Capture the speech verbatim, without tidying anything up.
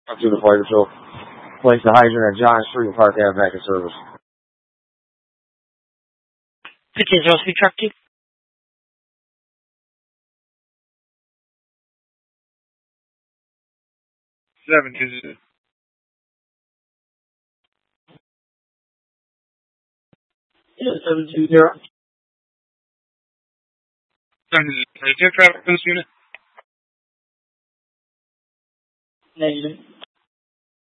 Up to the fire patrol. Place the hydrant at John Street and Park Ave back in service. fifteen zero speed truck two. Seven two. Seven two zero. Seven two zero. Traffic in this unit. Negative.